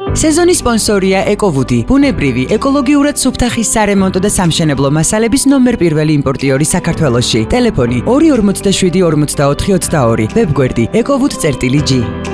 სეზონის სპონსორია ეკოვუდი, ბუნებრივი, ეკოლოგიურად სუფთა ხის სარემონტო და სამშენებლო მასალების ნომერ პირველი იმპორტიორი საქართველოში. ტელეფონი 247 44 22, ვებგვერდი ekovud.g.